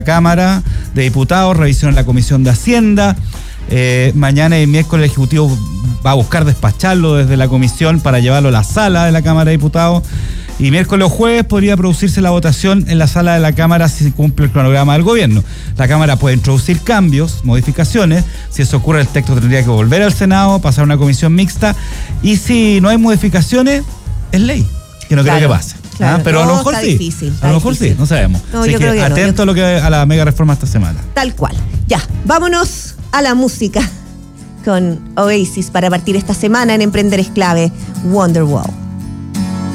Cámara de Diputados, revisión en la Comisión de Hacienda. Mañana y miércoles el Ejecutivo va a buscar despacharlo desde la Comisión para llevarlo a la sala de la Cámara de Diputados. Y miércoles o jueves podría producirse la votación en la sala de la Cámara si se cumple el cronograma del gobierno. La Cámara puede introducir cambios, modificaciones. Si eso ocurre, el texto tendría que volver al Senado, pasar a una comisión mixta. Y si no hay modificaciones, es ley, que no creo que pase. Claro. Pero no, a lo mejor sí. Difícil, a lo mejor sí, no sabemos. No, así que atento a la mega reforma esta semana. Tal cual. Ya, vámonos a la música con Oasis para partir esta semana en Emprender es Clave, Wonderwall.